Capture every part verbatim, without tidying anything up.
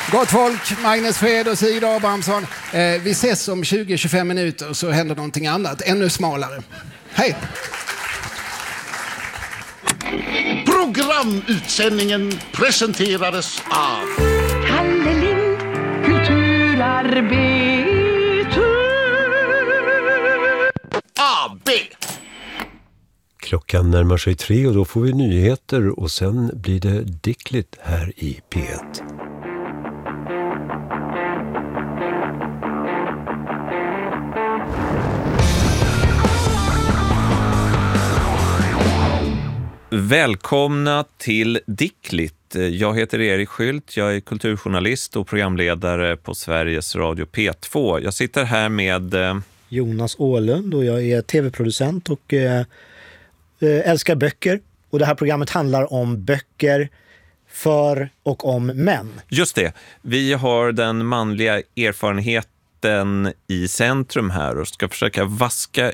Gott folk, Magnus Fred och Sigrid Abrahamsson. Eh, vi ses om tjugo till tjugofem minuter så händer någonting annat, ännu smalare. Hej! Programutsändningen presenterades av Kalle Lind, kulturarbetare. A B. Klockan närmar sig tre och då får vi nyheter och sen blir det Dickligt här i P ett. Välkomna till Dickligt. Jag heter Erik Skylt, jag är kulturjournalist och programledare på Sveriges Radio P två. Jag sitter här med Jonas Åhlund och jag är tv-producent och eh, älskar böcker. Och det här programmet handlar om böcker för och om män. Just det, vi har den manliga erfarenheten i centrum här och ska försöka vaska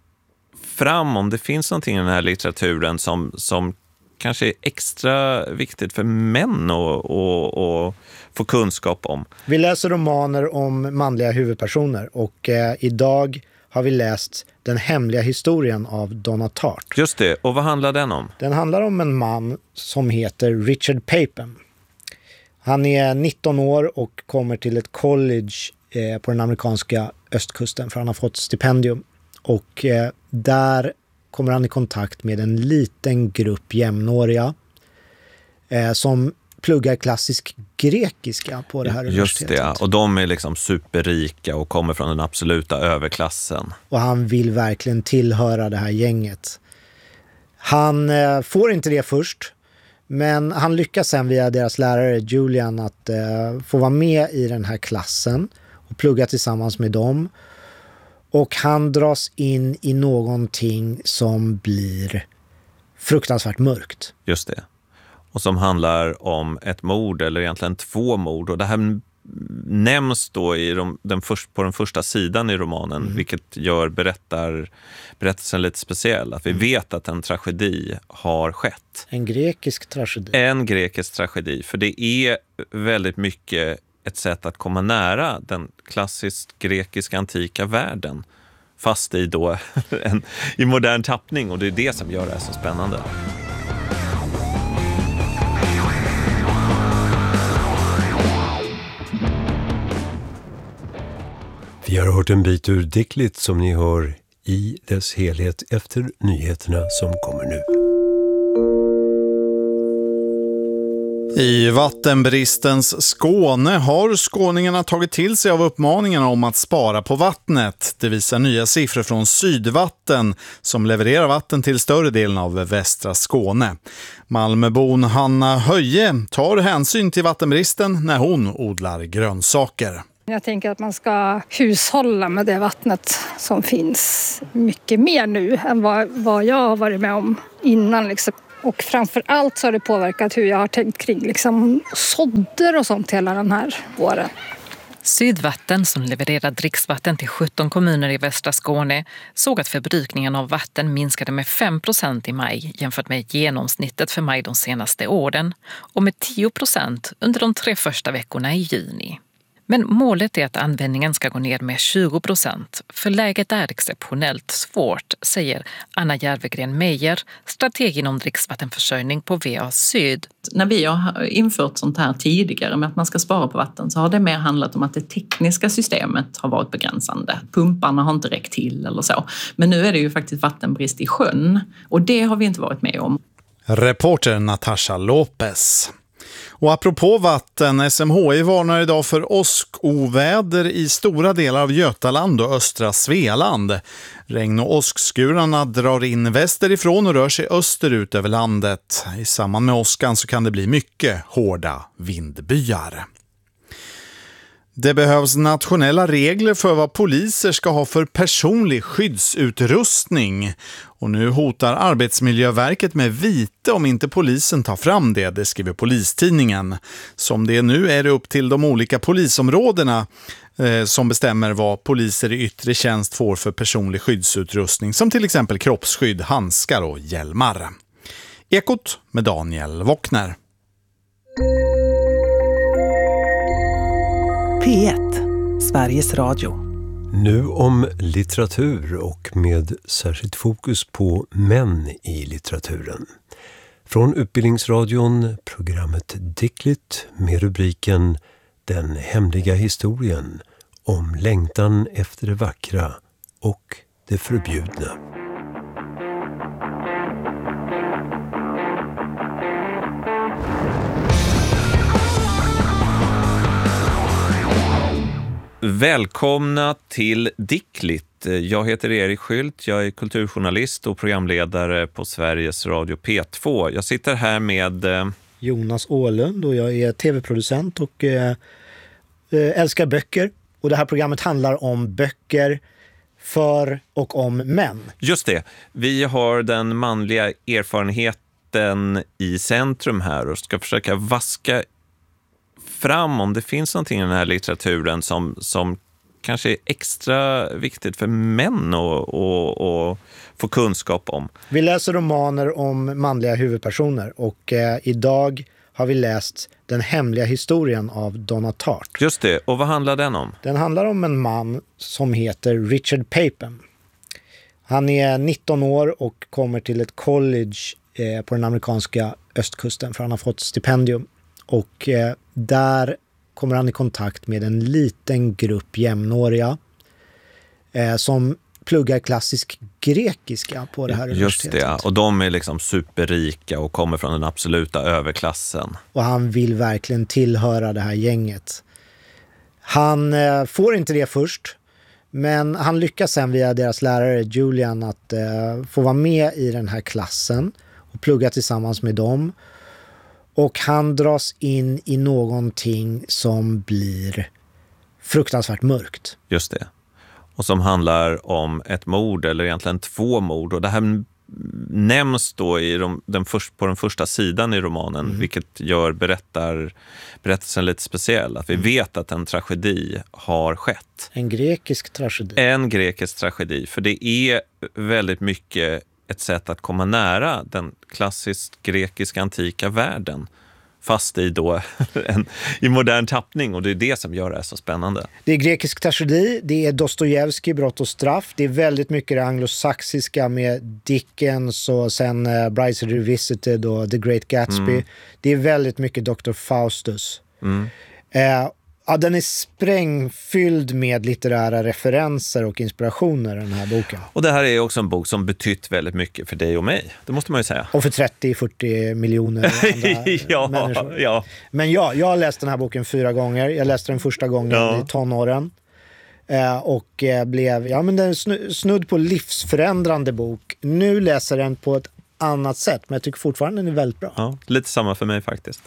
fram om det finns någonting i den här litteraturen som, som kanske är extra viktigt för män att, att, att få kunskap om. Vi läser romaner om manliga huvudpersoner och eh, idag har vi läst Den hemliga historien av Donna Tartt. Just det, och vad handlar den om? Den handlar om en man som heter Richard Papen. Han är nitton år och kommer till ett college eh, på den amerikanska östkusten för han har fått stipendium. Och eh, där kommer han i kontakt med en liten grupp jämnåriga eh, som pluggar klassisk grekiska på det här Just universitetet. det, och de är liksom superrika och kommer från den absoluta överklassen. Och han vill verkligen tillhöra det här gänget. Han eh, får inte det först, men han lyckas sen via deras lärare Julian att eh, få vara med i den här klassen och plugga tillsammans med dem. Och han dras in i någonting som blir fruktansvärt mörkt. Just det. Och som handlar om ett mord, eller egentligen två mord. Och det här nämns då i de, den först, på den första sidan i romanen, mm. vilket gör berättar, berättelsen lite speciell. Att vi mm. vet att en tragedi har skett. En grekisk tragedi. En grekisk tragedi, för det är väldigt mycket ett sätt att komma nära den klassiskt grekiska antika världen. Fast i, då en, i modern tappning, och det är det som gör det så spännande. Vi har hört en bit ur Dickligt som ni hör i dess helhet efter nyheterna som kommer nu. I vattenbristens Skåne har skåningarna tagit till sig av uppmaningen om att spara på vattnet. Det visar nya siffror från Sydvatten som levererar vatten till större delen av västra Skåne. Malmöbon Hanna Höje tar hänsyn till vattenbristen när hon odlar grönsaker. Jag tänker att man ska hushålla med det vattnet som finns mycket mer nu än vad, vad jag har varit med om innan liksom. Och framför allt så har det påverkat hur jag har tänkt kring liksom sådder och sånt hela den här våren. Sydvatten, som levererar dricksvatten till sjutton kommuner i västra Skåne, såg att förbrukningen av vatten minskade med fem procent i maj jämfört med genomsnittet för maj de senaste åren och med tio procent under de tre första veckorna i juni. Men målet är att användningen ska gå ner med tjugo procent, för läget är exceptionellt svårt, säger Anna Järvegren Meijer, strateg inom dricksvattenförsörjning på V A Syd. När vi har infört sånt här tidigare med att man ska spara på vatten så har det mer handlat om att det tekniska systemet har varit begränsande. Pumparna har inte räckt till eller så. Men nu är det ju faktiskt vattenbrist i sjön och det har vi inte varit med om. Reporter Natasha Lopez. Och apropå vatten, S M H I varnar idag för åskoväder i stora delar av Götaland och östra Svealand. Regn- och åskskurarna drar in västerifrån och rör sig österut över landet. I samband med åskan så kan det bli mycket hårda vindbyar. Det behövs nationella regler för vad poliser ska ha för personlig skyddsutrustning. Och nu hotar Arbetsmiljöverket med vite om inte polisen tar fram det, det skriver Polistidningen. Som det är nu är det upp till de olika polisområdena eh, som bestämmer vad poliser i yttre tjänst får för personlig skyddsutrustning. Som till exempel kroppsskydd, handskar och hjälmar. Ekot med Daniel Wockner. P ett, Sveriges Radio. Nu om litteratur och med särskilt fokus på män i litteraturen. Från Utbildningsradion, programmet Dickligt med rubriken Den hemliga historien om längtan efter det vackra och det förbjudna. Välkomna till Dickligt. Jag heter Erik Skylt, jag är kulturjournalist och programledare på Sveriges Radio P två. Jag sitter här med Jonas Åhlund och jag är tv-producent och äh, älskar böcker. Och det här programmet handlar om böcker för och om män. Just det, vi har den manliga erfarenheten i centrum här och ska försöka vaska fram om det finns någonting i den här litteraturen som, som kanske är extra viktigt för män att, att, att få kunskap om. Vi läser romaner om manliga huvudpersoner och eh, idag har vi läst Den hemliga historien av Donna Tartt. Just det, och vad handlar den om? Den handlar om en man som heter Richard Papen. Han är nitton år och kommer till ett college eh, på den amerikanska östkusten för han har fått stipendium. Och eh, där kommer han i kontakt med en liten grupp jämnåriga eh, som pluggar klassisk grekiska på det här universitetet. Just det, och de är liksom superrika och kommer från den absoluta överklassen. Och han vill verkligen tillhöra det här gänget. Han eh, får inte det först, men han lyckas sen via deras lärare Julian att eh, få vara med i den här klassen och plugga tillsammans med dem. Och han dras in i någonting som blir fruktansvärt mörkt. Just det. Och som handlar om ett mord, eller egentligen två mord. Och det här nämns då i de, den först, på den första sidan i romanen, mm. vilket gör berättar, berättelsen lite speciell. Att vi mm. vet att en tragedi har skett. En grekisk tragedi. En grekisk tragedi, för det är väldigt mycket ett sätt att komma nära den klassiskt grekiska antika världen. Fast i då en, i modern tappning, och det är det som gör det så spännande. Det är grekisk tragedi, det är Dostojevskij, Brott och straff. Det är väldigt mycket det anglosaxiska med Dickens och sen uh, Bryce Revisited och The Great Gatsby. Mm. Det är väldigt mycket doktor Faustus. Mm. Uh, ja, den är sprängfylld med litterära referenser och inspirationer, den här boken. Och det här är också en bok som betytt väldigt mycket för dig och mig. Det måste man ju säga. Och för trettio till fyrtio miljoner andra ja, människor. Ja. Men ja, jag har läst den här boken fyra gånger. Jag läste den första gången ja. i tonåren. Eh, och eh, blev, ja men den är snudd på livsförändrande bok. Nu läser den på ett annat sätt, men jag tycker fortfarande den är väldigt bra. Ja, lite samma för mig faktiskt.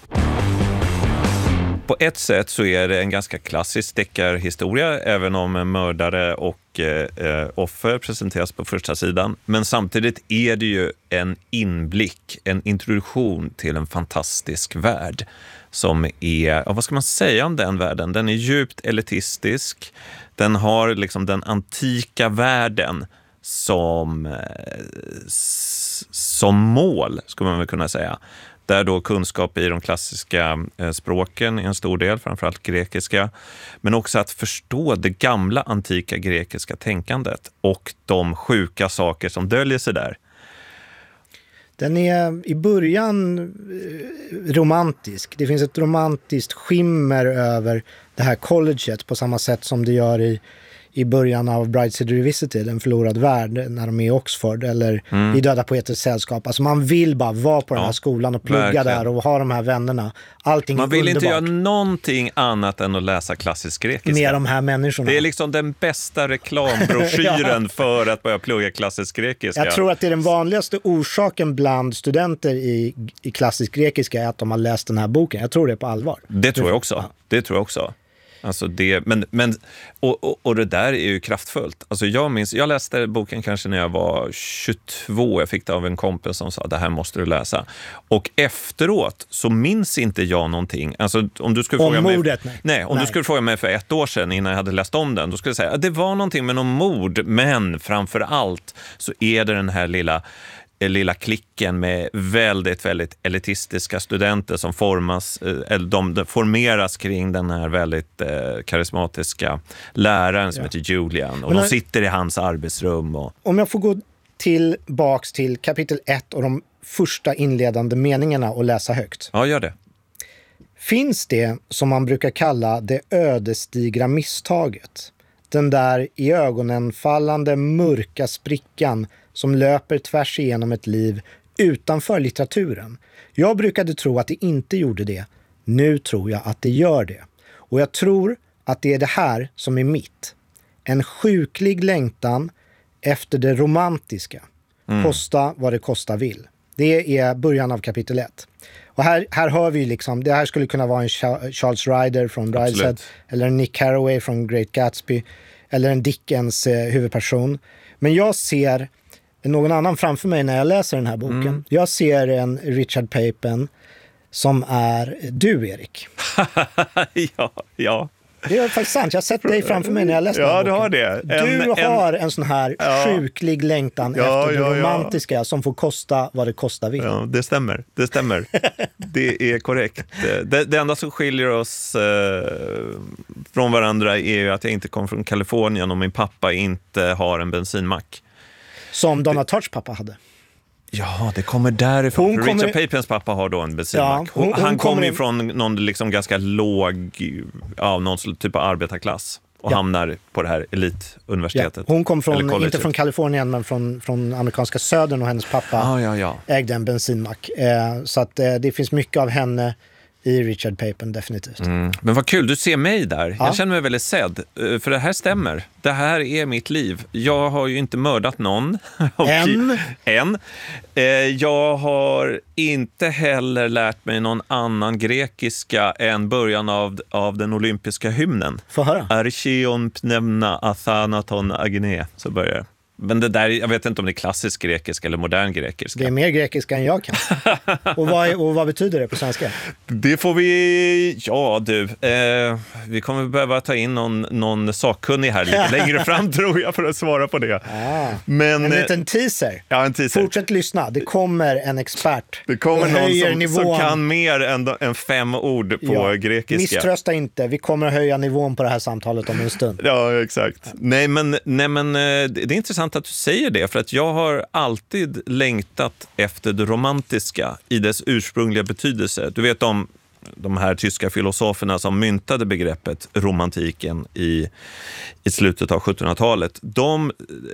På ett sätt så är det en ganska klassisk deckarhistoria, även om mördare och eh, offer presenteras på första sidan. Men samtidigt är det ju en inblick, en introduktion till en fantastisk värld som är, ja, vad ska man säga om den världen? Den är djupt elitistisk, den har liksom den antika världen som, som mål, skulle man väl kunna säga. Där då kunskap i de klassiska eh, språken är en stor del, framförallt grekiska. Men också att förstå det gamla antika grekiska tänkandet och de sjuka saker som döljer sig där. Den är i början romantisk. Det finns ett romantiskt skimmer över det här colleget på samma sätt som det gör i i början av Brideshead Revisited, En förlorad värld, när de är i Oxford eller mm. i Döda poeters sällskap. Alltså man vill bara vara på ja, den här skolan och plugga verkligen. där och ha de här vännerna. Allting man vill underbart. Inte göra någonting annat än att läsa klassisk grekiska. Med de här människorna. Det är liksom den bästa reklambroschyren ja. för att börja plugga klassisk grekiska. Jag tror att det är den vanligaste orsaken bland studenter i, i klassisk grekiska är att de har läst den här boken. Jag tror det på allvar. Det tror jag också. Det tror jag också. Alltså det, men, men, och, och, och det där är ju kraftfullt. Alltså jag minns, jag läste boken kanske när jag var tjugotvå. Jag fick det av en kompis som sa, det här måste du läsa. Och efteråt så minns inte jag någonting. Alltså om du skulle om fråga mordet, mig, nej. nej, om nej. du skulle fråga mig för ett år sedan innan jag hade läst om den, då skulle jag säga att det var någonting med någon mord. Men framför allt så är det den här lilla lilla klicken med väldigt, väldigt elitistiska studenter som formas, eller de, de formeras kring den här väldigt eh, karismatiska läraren som ja. heter Julian. Och Men, de sitter i hans arbetsrum. Och... Om jag får gå tillbaks till kapitel ett och de första inledande meningarna och läsa högt. Ja, gör det. Finns det som man brukar kalla det ödesdigra misstaget? Den där i ögonen fallande mörka sprickan som löper tvärs igenom ett liv utanför litteraturen. Jag brukade tro att det inte gjorde det. Nu tror jag att det gör det. Och jag tror att det är det här som är mitt. En sjuklig längtan efter det romantiska. Mm. Kosta vad det kosta vill. Det är början av kapitel ett. Och här, här hör vi liksom, det här skulle kunna vara en Charles Ryder från Brideshead, eller en Nick Carraway från Great Gatsby, eller en Dickens eh, huvudperson. Men jag ser någon annan framför mig när jag läser den här boken. Mm. Jag ser en Richard Papen som är du, Erik. ja, ja. Det är faktiskt sant. Jag har sett dig framför mig när jag läste ja, den här boken. Du har det. En, du har en, en sån här ja. sjuklig längtan ja, efter det ja, romantiska ja. som får kosta vad det kostar vill. Ja, det stämmer. Det stämmer. Det är korrekt. Det, det enda som skiljer oss eh, från varandra är ju att jag inte kommer från Kalifornien och min pappa inte har en bensinmack. Som Donna Tartts pappa hade. Ja, det kommer därifrån. Hon kommer... Richard Papens pappa har då en bensinmack. Ja, hon, hon Han kommer in... från någon liksom ganska låg, ja, någon typ av arbetarklass och ja. hamnar på det här elituniversitetet. Ja. Hon kom från, inte från Kalifornien, men från, från amerikanska södern, och hennes pappa ah, ja, ja. ägde en bensinmack. Eh, så att eh, det finns mycket av henne i Richard Papen, definitivt. Mm. Men vad kul, du ser mig där. Ja. Jag känner mig väldigt sedd, för det här stämmer. Det här är mitt liv. Jag har ju inte mördat någon. Än? Än. Jag har inte heller lärt mig någon annan grekiska än början av, av den olympiska hymnen. Få höra. Archeon pneumna athanaton agene, så börjar det. Men det där, jag vet inte om det är klassisk grekiska eller modern grekiska. Det är mer grekiska än jag kan. och, vad, och vad betyder det på svenska? Det får vi... Ja, du. Eh, vi kommer behöva ta in någon, någon sakkunnig här lite längre fram, tror jag, för att svara på det. Ah, Men, en liten teaser. Ja, en teaser. Fortsätt lyssna. Det kommer en expert. Det kommer någon som, som kan mer än, än fem ord på ja. grekiska. Misströsta inte. Vi kommer höja nivån på det här samtalet om en stund. Ja, exakt. Ja. Nej, men, nej, men det är intressant att du säger det, för att jag har alltid längtat efter det romantiska i dess ursprungliga betydelse. Du vet om de här tyska filosoferna som myntade begreppet romantiken i, i slutet av sjuttonhundratalet. De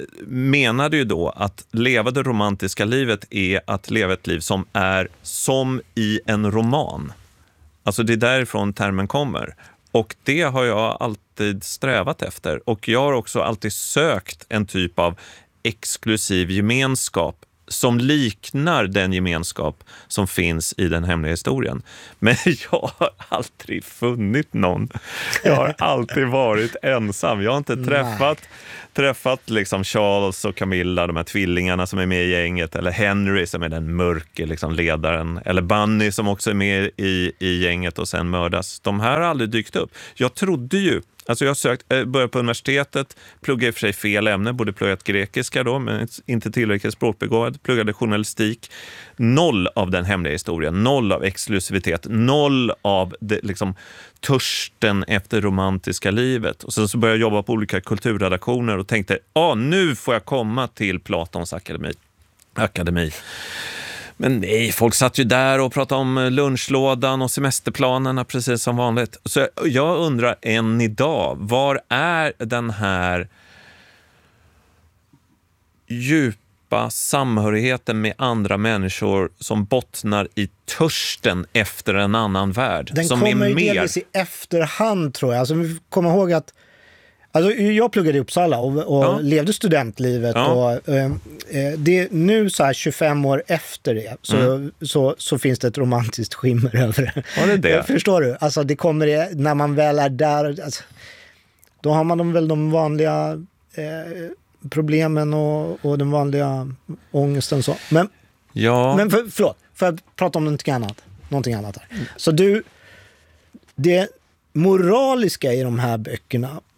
menade ju då att leva det romantiska livet är att leva ett liv som är som i en roman. Alltså det är därifrån termen kommer. Och det har jag alltid strävat efter. Och jag har också alltid sökt en typ av exklusiv gemenskap som liknar den gemenskap som finns i den hemliga historien. Men jag har aldrig funnit någon. Jag har alltid varit ensam. Jag har inte träffat, träffat liksom Charles och Camilla, de här tvillingarna som är med i gänget, eller Henry som är den mörke liksom ledaren, eller Bunny som också är med i, i gänget och sen mördas. De här har aldrig dykt upp. Jag trodde ju Alltså jag har sökt, började på universitetet, pluggade i och för sig fel ämne, borde pluggat grekiska då, men inte tillräckligt språkbegåvad, pluggade journalistik. Noll av den hemliga historien, noll av exklusivitet, noll av det, liksom, törsten efter romantiska livet. Och sen så började jag jobba på olika kulturredaktioner och tänkte, ah, nu får jag komma till Platons akademi. akademi. Men nej, folk satt ju där och pratade om lunchlådan och semesterplanerna precis som vanligt. Så jag undrar än idag, var är den här djupa samhörigheten med andra människor som bottnar i törsten efter en annan värld? Den som kommer är mer... delvis i efterhand, tror jag. Alltså, vi kommer ihåg att Alltså, jag pluggade i Uppsala och, och ja. levde studentlivet. Ja. Och, eh, det, nu så här tjugofem år efter det så, mm. så, så finns det ett romantiskt skimmer över det. Ja, det, är det. Förstår du? Alltså, det kommer, när man väl är där, alltså, då har man de, väl de vanliga eh, problemen och, och den vanliga ångesten. Så. Men, ja. men för, förlåt, för att prata om någonting annat. Någonting annat här. Mm. Så du, det moraliska i de här böckerna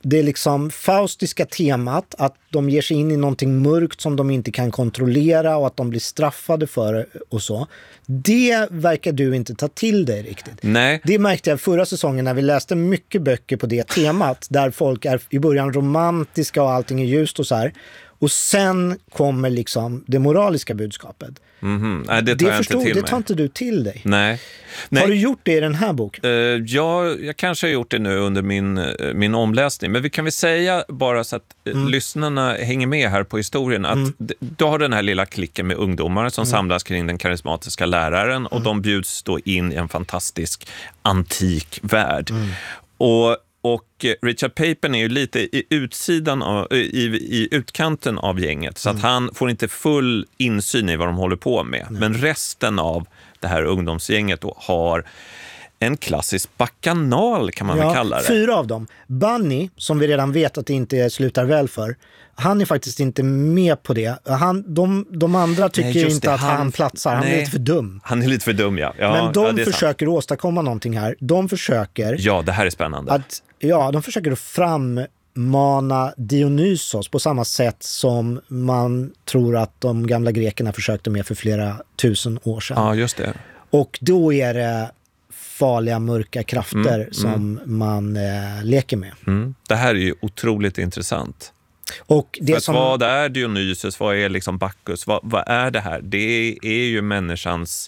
det är liksom faustiska temat, att de ger sig in i någonting mörkt som de inte kan kontrollera och att de blir straffade för det och så. Det verkar du inte ta till dig riktigt. Nej. Det märkte jag förra säsongen när vi läste mycket böcker på det temat, där folk är i början romantiska och allting är ljust och så här. Och sen kommer liksom det moraliska budskapet. Mm-hmm. Nej, det tar det jag förstod, inte till det mig. tar inte du till dig. Nej. Nej. Har du gjort det i den här boken? Uh, ja, jag kanske har gjort det nu under min, uh, min omläsning. Men vi kan väl säga bara så att uh, mm. lyssnarna hänger med här på historien. Att mm. d- du har den här lilla klicken med ungdomar som mm. samlas kring den karismatiska läraren. Mm. Och de bjuds då in i en fantastisk antik värld. Mm. Och Och Richard Papen är ju lite i utsidan av, i, i utkanten av gänget, så att mm. han får inte full insyn i vad de håller på med. Nej. Men resten av det här ungdomsgänget då har en klassisk bakanal, kan man ja, väl kalla det. Fyra av dem. Bunny, som vi redan vet att det inte slutar väl för, han är faktiskt inte med på det. Han, de, de andra tycker nej, inte det, att han, han platsar. Han nej, är lite för dum. Han är lite för dum, ja. ja Men de ja, försöker sant. åstadkomma någonting här. De försöker... Ja, det här är spännande. Att, ja, de försöker frammana Dionysos på samma sätt som man tror att de gamla grekerna försökte med för flera tusen år sedan. Ja, just det. Och då är det farliga, mörka krafter mm, som mm. man eh, leker med. Mm. Det här är ju otroligt intressant. Och det För som... vad är Dionysus, vad är liksom Bacchus, vad, vad är det här? Det är ju människans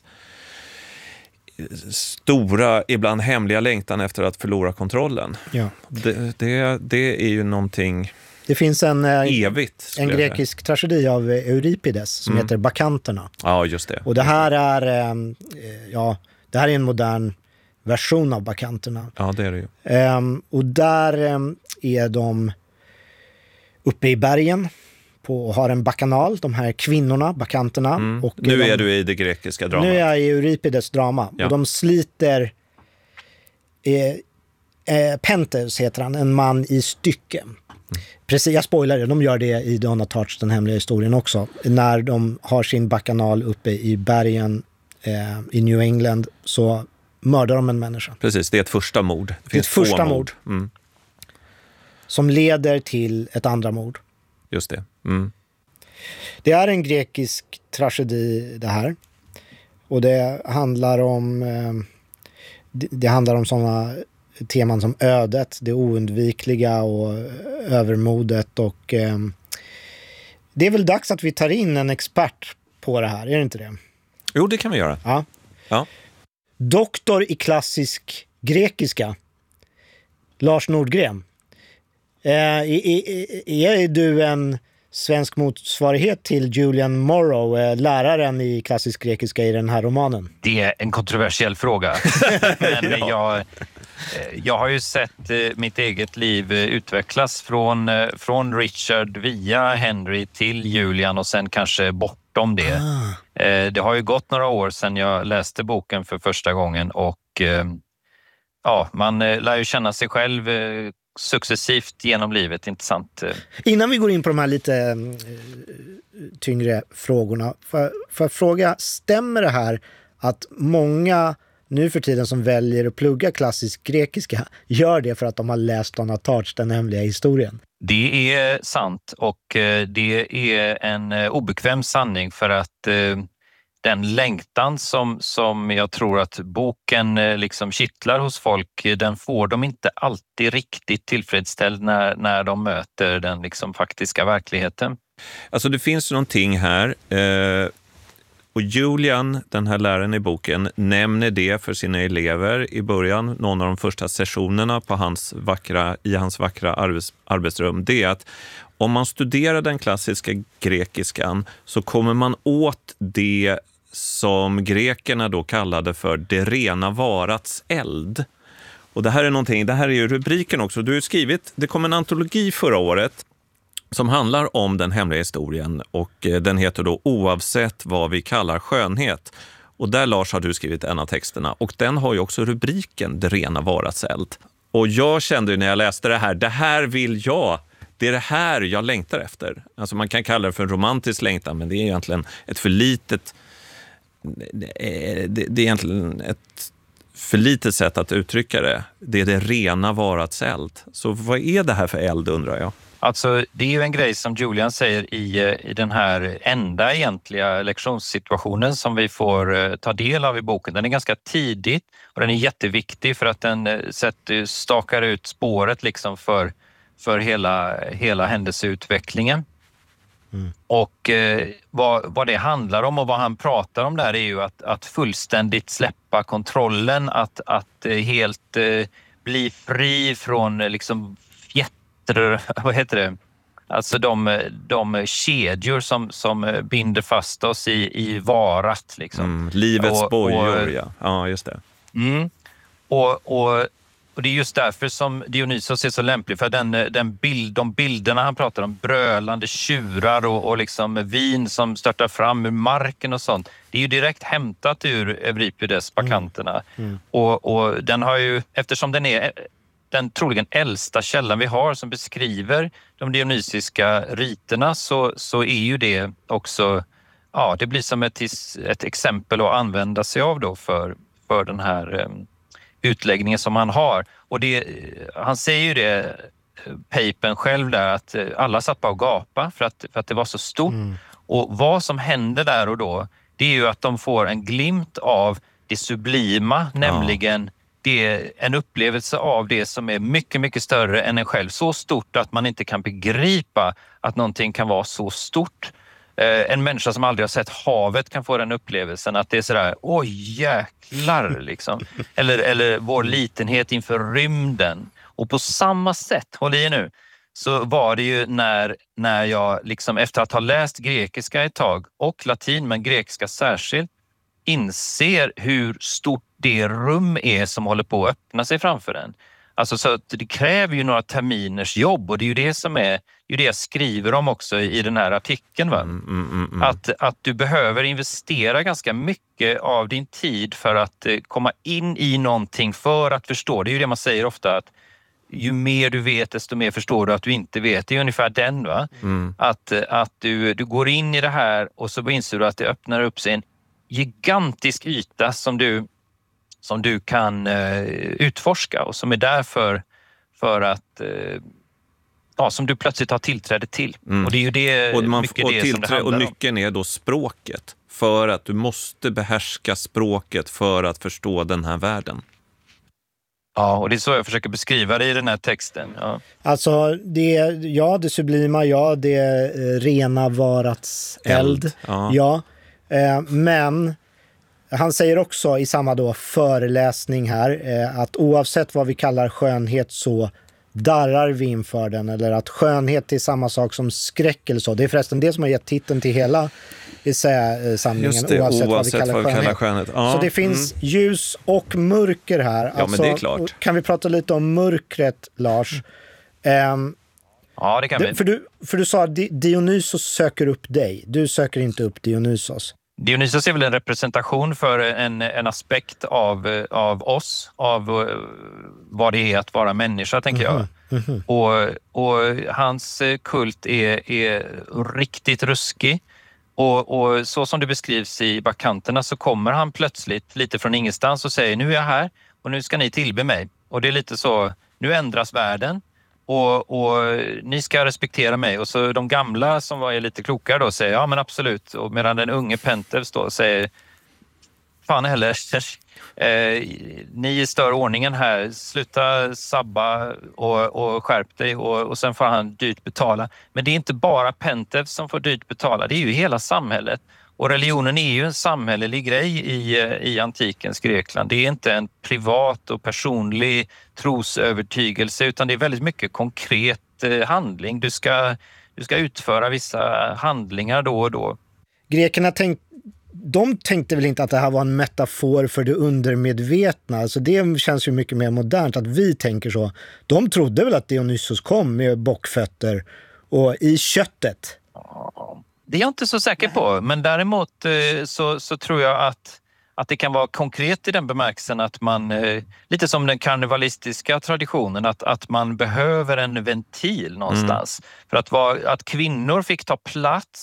stora, ibland hemliga längtan efter att förlora kontrollen. Ja. Det, det, det är ju någonting det finns en, evigt. En grekisk tragedi av Euripides som mm. heter Bakanterna. Ja, just det. Och det här är ja, det här är en modern version av Bakanterna. Ja, det är det ju. Um, och där um, är de uppe i bergen på, och har en bakanal, de här kvinnorna, bakanterna. Mm. Och nu de, är du i det grekiska dramat. Nu är jag i Euripides drama. Ja. Och de sliter... Eh, eh, Pentheus heter han, en man i stycke. Mm. Precis, jag spoilar det, de gör det i Donna Tarts, den hemliga historien också. När de har sin bakanal uppe i bergen eh, i New England så mördar de en människa. Precis, det är ett första mord. Det, det är ett första mord. Mm. Som leder till ett andra mord. Just det. Mm. Det är en grekisk tragedi det här. Och det handlar om eh, det, det handlar om sådana teman som ödet, det oundvikliga och övermodet. Och eh, det är väl dags att vi tar in en expert på det här, är det inte det? Jo, det kan vi göra. Ja. Ja. Doktor i klassisk grekiska, Lars Nordgren. Eh, är, är, är du en svensk motsvarighet till Julian Morrow, eh, läraren i klassisk grekiska i den här romanen? Det är en kontroversiell fråga. Men jag, jag har ju sett eh, mitt eget liv utvecklas från, eh, från Richard via Henry till Julian och sen kanske bortom det. Ah. Eh, det har ju gått några år sedan jag läste boken för första gången och eh, ja, man eh, lär ju känna sig själv eh, successivt genom livet, intressant. Innan vi går in på de här lite äh, tyngre frågorna, för, för att fråga, stämmer det här att många nu för tiden som väljer att plugga klassisk grekiska gör det för att de har läst Donna Tarts, den hemliga historien? Det är sant och det är en obekväm sanning för att den längtan som, som jag tror att boken liksom kittlar hos folk, den får de inte alltid riktigt tillfredsställd när, när de möter den liksom faktiska verkligheten. Alltså det finns någonting här eh, och Julian, den här läraren i boken, nämner det för sina elever i början, någon av de första sessionerna på hans vackra, i hans vackra arbets, arbetsrum. Det är att om man studerar den klassiska grekiskan så kommer man åt det som grekerna då kallade för det rena varats eld. Och det här är någonting, det här är ju rubriken också. Du har skrivit, det kom en antologi förra året som handlar om den hemliga historien och den heter då Oavsett vad vi kallar skönhet. Och där, Lars, har du skrivit en av texterna och den har ju också rubriken det rena varats eld. Och jag kände ju när jag läste det här, det här vill jag. Det är det här jag längtar efter. Alltså man kan kalla det för en romantisk längtan, men det är egentligen ett för litet... Det är, det är egentligen ett för litet sätt att uttrycka det. Det är det rena varats eld. Så vad är det här för eld, undrar jag? Alltså, det är ju en grej som Julian säger i, i den här enda egentliga lektionssituationen som vi får ta del av i boken. Den är ganska tidigt och den är jätteviktig för att den sätter, stakar ut spåret liksom för, för hela, hela händelseutvecklingen. Mm. Och eh, vad, vad det handlar om och vad han pratar om där är ju att, att fullständigt släppa kontrollen, att, att eh, helt eh, bli fri från eh, liksom fjätter, vad heter det? Alltså de, de kedjor som, som binder fast oss i, i varat. Liksom. Mm, livets och, bojor, och, ja. Ja, just det. Mm, och, och Och det är just därför som Dionysos är så lämplig, för den, den bild, de bilderna han pratar om, brölande tjurar och, och liksom vin som störtar fram ur marken och sånt. Det är ju direkt hämtat ur Euripides Bakanterna. Mm. Mm. Och, och den har ju, eftersom den är den troligen äldsta källan vi har som beskriver de dionysiska riterna, så, så är ju det också, ja, det blir som ett, ett exempel att använda sig av då för, för den här utläggningen som han har. Och det, han säger ju det, Papen själv där, att alla satt på att gapa för att, för att det var så stort. Mm. Och vad som händer där och då, det är ju att de får en glimt av det sublima, ja. Nämligen det, en upplevelse av det som är mycket, mycket större än en själv. Så stort att man inte kan begripa att någonting kan vara så stort. Eh, en människa som aldrig har sett havet kan få den upplevelsen att det är sådär, oj jäklar liksom. Eller, eller vår litenhet inför rymden. Och på samma sätt, håll i nu, så var det ju när, när jag liksom efter att ha läst grekiska ett tag och latin, men grekiska särskilt, inser hur stort det rum är som håller på att öppna sig framför en. Alltså så att det kräver ju några terminers jobb, och det är ju det som är ju det jag skriver om också i den här artikeln. Va? Mm, mm, mm, mm. Att, att du behöver investera ganska mycket av din tid för att eh, komma in i någonting för att förstå. Det är ju det man säger ofta, att ju mer du vet desto mer förstår du att du inte vet. Det är ungefär den, va? Mm. Att, att du, du går in i det här och så inser du att det öppnar upp sig en gigantisk yta som du som du kan eh, utforska och som är där för, för att eh, ja, som du plötsligt har tillträde till. Mm. Och det är ju det, och man, mycket och det som det handlar och om. nyckeln är då språket, för att du måste behärska språket för att förstå den här världen. Ja, och det är så jag försöker beskriva det i den här texten. Ja. Alltså, det, ja, det sublima, ja, det är rena varats eld. eld ja, ja eh, men han säger också i samma då föreläsning här eh, att oavsett vad vi kallar skönhet så darrar vi inför den, eller att skönhet är samma sak som skräck eller så. Det är förresten det som har gett titeln till hela samlingen. Just det, oavsett, oavsett vad vi kallar, vad vi kallar skönhet. skönhet. Ja, så det finns mm. ljus och mörker här. Ja, alltså, men det är klart. Kan vi prata lite om mörkret, Lars? Um, ja, det kan vi. För du, för du sa att Dionysos söker upp dig. Du söker inte upp Dionysos. Dionysos är väl en representation för en, en aspekt av, av oss, av vad det är att vara människa, tänker mm-hmm. jag. Mm-hmm. Och, och hans kult är, är riktigt ruskig. Och, och så som det beskrivs i Bakanterna så kommer han plötsligt lite från ingenstans och säger, nu är jag här och nu ska ni tillbe mig. Och det är lite så, nu ändras världen. Och, och ni ska respektera mig. Och så de gamla som var lite klokare då säger, ja men absolut. Och medan den unge Pentevs då säger, fan heller, eh, ni stör ordningen här, sluta sabba och, och skärp dig. Och, och sen får han dyrt betala. Men det är inte bara Pentevs som får dyrt betala, det är ju hela samhället. Och religionen är ju en samhällelig grej i, i antikens Grekland. Det är inte en privat och personlig trosövertygelse, utan det är väldigt mycket konkret handling. Du ska, du ska utföra vissa handlingar då och då. Grekerna tänk, de tänkte väl inte att det här var en metafor för det undermedvetna. Alltså det känns ju mycket mer modernt att vi tänker så. De trodde väl att Dionysos kom med bockfötter och i köttet. Ja. Det är jag inte så säker på, men däremot så, så tror jag att, att det kan vara konkret i den bemärkelsen att man, lite som den karnevalistiska traditionen, att, att man behöver en ventil någonstans. Mm. För att, vara, att kvinnor fick ta plats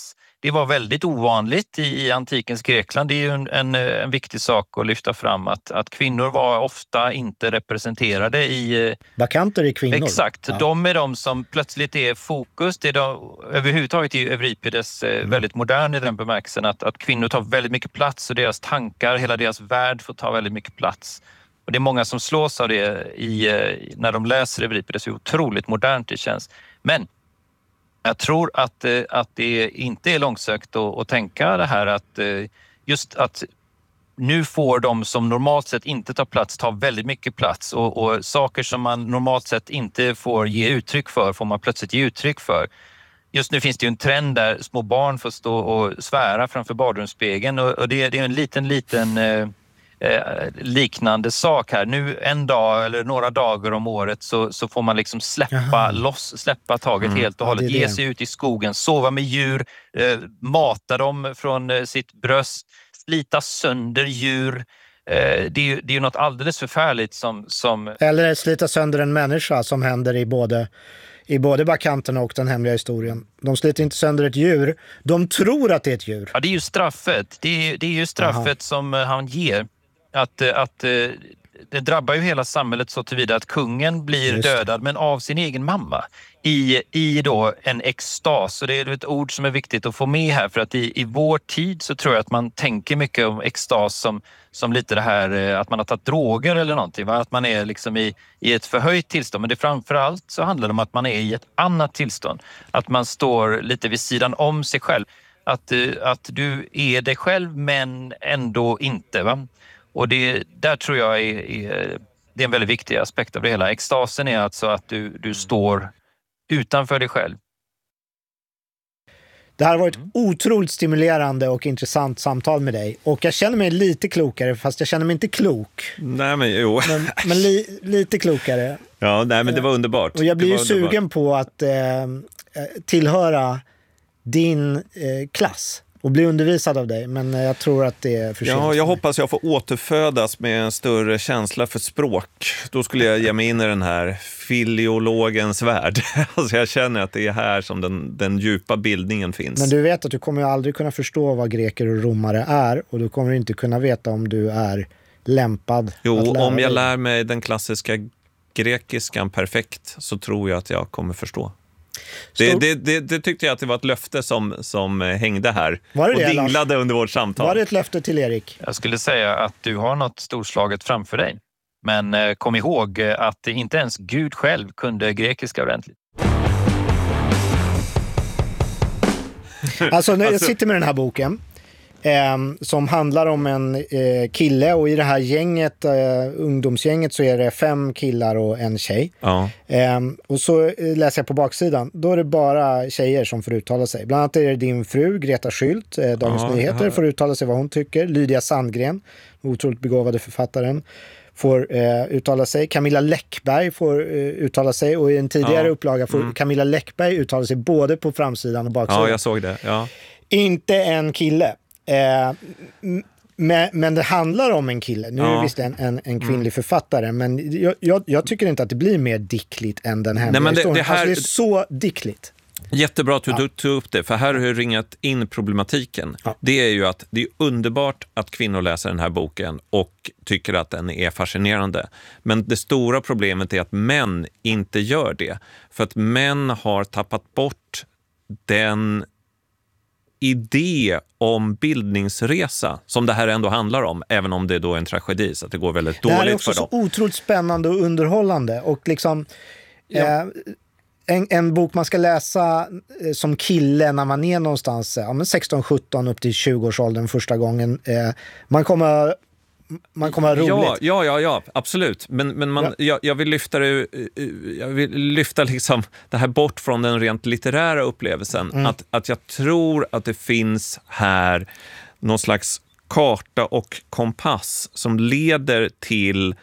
det var väldigt ovanligt i, i antikens Grekland. Det är ju en, en, en viktig sak att lyfta fram att, att kvinnor var ofta inte representerade i... Bakanter är kvinnor. Exakt, ja. De är de som plötsligt är fokus. Det är de, överhuvudtaget är Euripides mm. väldigt modern i den bemärkelsen att, att kvinnor tar väldigt mycket plats och deras tankar, hela deras värld får ta väldigt mycket plats. Och det är många som slås av det i, när de läser Euripides, hur otroligt modernt det känns. Men jag tror att, att det inte är långsökt att, att tänka det här att just att nu får de som normalt sett inte tar plats ta väldigt mycket plats och, och saker som man normalt sett inte får ge uttryck för får man plötsligt ge uttryck för. Just nu finns det ju en trend där små barn får stå och svära framför badrumsspegeln och, och det, det är en liten, liten eh, liknande sak här. Nu en dag eller några dagar om året så, så får man liksom släppa Jaha. loss, släppa taget mm. helt och hållet. Ja, ge sig ut i skogen, sova med djur, eh, mata dem från eh, sitt bröst, slita sönder djur. Eh, det, är ju, det är ju något alldeles förfärligt som... som... Eller slita sönder en människa som händer i både... I både Bakanterna och den hemliga historien. De sliter inte sönder ett djur. De tror att det är ett djur. Ja, det är ju straffet. Det är, det är ju straffet Aha. som han ger. Att, att det drabbar ju hela samhället så tillvida att kungen blir dödad men av sin egen mamma i, i då en extas. Och det är ett ord som är viktigt att få med här för att i, i vår tid så tror jag att man tänker mycket om extas som, som lite det här att man har tagit droger eller någonting. Va? Att man är liksom i, i ett förhöjt tillstånd. Men det framförallt så handlar det om att man är i ett annat tillstånd. Att man står lite vid sidan om sig själv. Att, att du är dig själv men ändå inte, va? Och det, där tror jag är, är, det är en väldigt viktig aspekt av det hela. Extasen är alltså att du, du står utanför dig själv. Det här har varit otroligt stimulerande och intressant samtal med dig. Och jag känner mig lite klokare, fast jag känner mig inte klok. Nej, men jo. Men, men li, lite klokare. Ja, nej, men det var underbart. Och jag blir ju sugen underbart. på att eh, tillhöra din eh, klass. Och bli undervisad av dig, men jag tror att det är för sent. Ja, jag hoppas jag får återfödas med en större känsla för språk. Då skulle jag ge mig in i den här filologens värld. Alltså jag känner att det är här som den, den djupa bildningen finns. Men du vet att du kommer aldrig kunna förstå vad greker och romare är, och du kommer inte kunna veta om du är lämpad jo, att lära om jag dig. lär mig den klassiska grekiskan perfekt så tror jag att jag kommer förstå. Det, det, det, det tyckte jag att det var ett löfte som, som hängde här var det och det, dinglade Lars? Under vårt samtal. Var det ett löfte till Erik? Jag skulle säga att du har något storslaget framför dig. Men eh, kom ihåg att inte ens Gud själv kunde grekiska ordentligt. Alltså när jag sitter med den här boken eh, som handlar om en eh, kille, och i det här gänget, eh, ungdomsgänget, så är det fem killar och en tjej. Ja. Eh, och så läser jag på baksidan, då är det bara tjejer som får uttala sig. Bland annat är det din fru, Greta Skylt, eh, Dagens ja, Nyheter, ja. får uttala sig vad hon tycker. Lydia Sandgren, otroligt begåvade författaren, får eh, uttala sig. Camilla Läckberg får eh, uttala sig, och i en tidigare ja. upplaga får mm. Camilla Läckberg uttala sig både på framsidan och baksidan. Ja, jag såg det. Ja. Inte en kille. Eh, men, men det handlar om en kille. Nu ja. är det visst en, en, en kvinnlig mm. författare, men jag, jag, jag tycker inte att det blir mer dickligt än den här. Nej, men det, det, här... Alltså, det är så dickligt. Jättebra att du ja. tog upp det, för här har jag ringat in problematiken. Ja. Det är ju att det är underbart att kvinnor läser den här boken och tycker att den är fascinerande. Men det stora problemet är att män inte gör det. För att män har tappat bort den idé om bildningsresa som det här ändå handlar om, även om det då är en tragedi så att det går väldigt dåligt för dem. Det här är också så otroligt spännande och underhållande, och liksom ja. eh, en, en bok man ska läsa eh, som kille när man är någonstans ja, men sexton sjutton upp till tjugo-årsåldern första gången. Eh, man kommer man kommer ha roligt. Ja, ja, ja, ja absolut. Men, men man, ja. jag, jag vill lyfta det, jag vill lyfta liksom det här bort från den rent litterära upplevelsen. Mm. Att, att jag tror att det finns här någon slags karta och kompass som leder till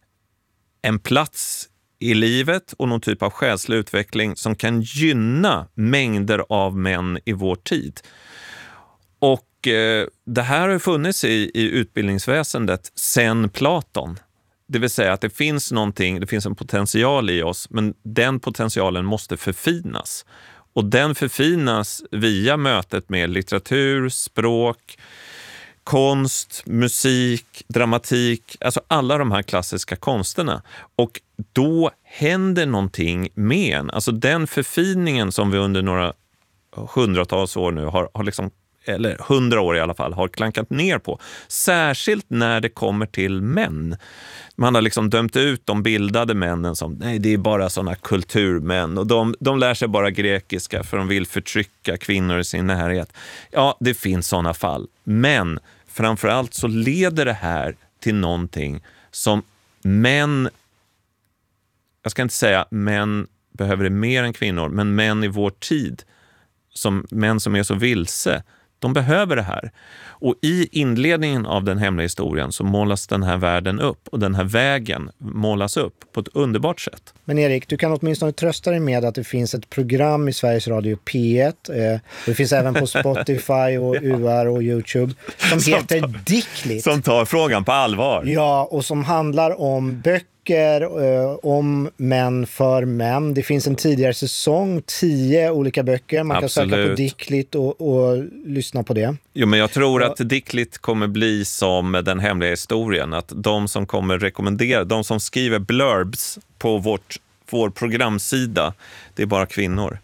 en plats i livet och någon typ av själslig utveckling som kan gynna mängder av män i vår tid. Och det här har funnits i, i utbildningsväsendet sedan Platon. Det vill säga att det finns någonting, det finns en potential i oss, men den potentialen måste förfinas. Och den förfinas via mötet med litteratur, språk, konst, musik, dramatik, alltså alla de här klassiska konsterna. Och då händer någonting med en. Alltså den förfiningen som vi under några hundratals år nu har, har liksom, eller hundra år i alla fall, har klankat ner på. Särskilt när det kommer till män. Man har liksom dömt ut de bildade männen som, nej det är bara sådana kulturmän och de, de lär sig bara grekiska för de vill förtrycka kvinnor i sin närhet. Ja, det finns sådana fall. Men framförallt så leder det här till någonting som män, jag ska inte säga män behöver det mer än kvinnor, men män i vår tid, som män som är så vilse, de behöver det här. Och i inledningen av den hemliga historien så målas den här världen upp och den här vägen målas upp på ett underbart sätt. Men Erik, du kan åtminstone trösta dig med att det finns ett program i Sveriges Radio P ett. Eh, det finns även på Spotify och U R och YouTube som, som heter tar, Dickligt. Som tar frågan på allvar. Ja, och som handlar om böcker, eh, om män för män. Det finns en tidigare säsong, tio olika böcker. Man Absolut. kan söka på Dickligt och, och lyssna på det. Jo, men jag tror att Dickligt kommer bli som den hemliga historien. Att de som kommer rekommendera, de som skriver blurbs på vårt, vår programsida, det är bara kvinnor.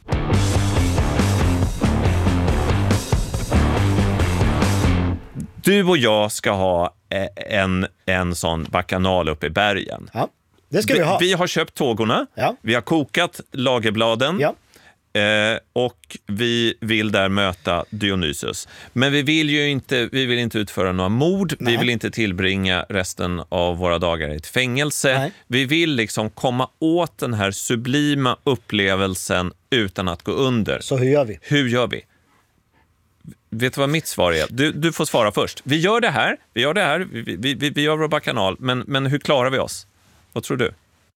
Du och jag ska ha en, en sån bakanal uppe i bergen. Ja, det ska vi, vi ha. Vi har köpt tågorna, ja. Vi har kokat lagerbladen. Ja. Eh, och vi vill där möta Dionysus. Men vi vill ju inte, vi vill inte utföra några mord. Nej. Vi vill inte tillbringa resten av våra dagar i ett fängelse. Nej. Vi vill liksom komma åt den här sublima upplevelsen utan att gå under. Så hur gör vi? Hur gör vi? Vet du vad mitt svar är? Du, du får svara först. Vi gör det här, vi gör det här, vi, vi, vi, vi gör vår bakanal. Men, men hur klarar vi oss? Vad tror du?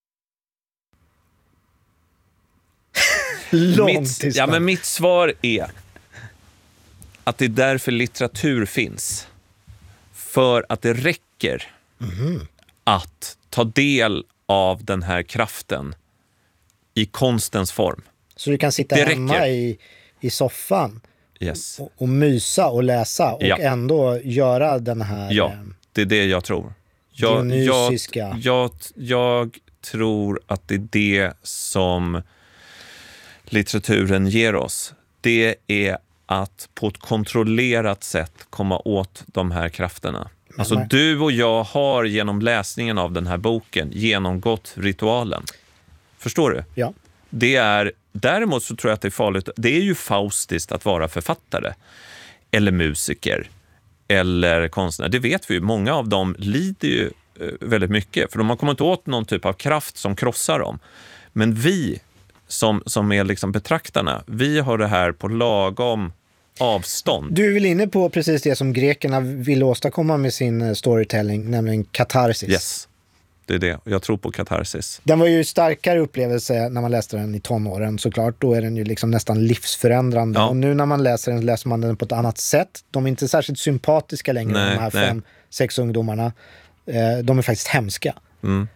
Mitt, ja, men mitt svar är att det är därför litteratur finns. För att det räcker mm. att ta del av den här kraften i konstens form. Så du kan sitta det hemma i, i soffan yes. och, och mysa och läsa och ja. ändå göra den här... Ja, det är det jag tror. Jag, dionysiska... jag, jag, jag tror att det är det som litteraturen ger oss. Det är att på ett kontrollerat sätt komma åt de här krafterna. Men, alltså men... du och jag har genom läsningen av den här boken genomgått ritualen. Förstår du? Ja. Det är, däremot så tror jag att det är farligt. Det är ju faustiskt att vara författare eller musiker eller konstnär. Det vet vi ju. Många av dem lider ju väldigt mycket. För de har kommit åt någon typ av kraft som krossar dem. Men vi som, som är liksom betraktarna, vi har det här på lagom avstånd. Du är väl inne på precis det som grekerna vill åstadkomma med sin storytelling, nämligen katarsis. Yes, det är det. Jag tror på katarsis. Den var ju starkare upplevelse när man läste den i tonåren såklart. Då är den ju liksom nästan livsförändrande. Ja. Och nu när man läser den läser man den på ett annat sätt. De är inte särskilt sympatiska längre, nej, de här nej. fem, sex ungdomarna. De är faktiskt hemska. Mm.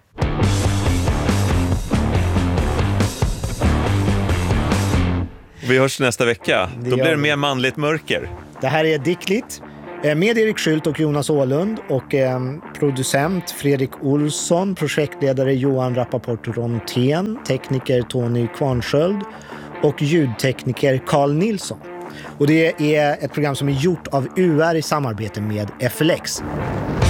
Vi hörs nästa vecka. Det Då blir det mer manligt mörker. Det här är Dickligt med Erik Skylt och Jonas Åhlund och eh, producent Fredrik Olsson, projektledare Johan Rappaport Rontén, tekniker Tony Kvarnsköld och ljudtekniker Carl Nilsson. Och det är ett program som är gjort av U R i samarbete med F L X.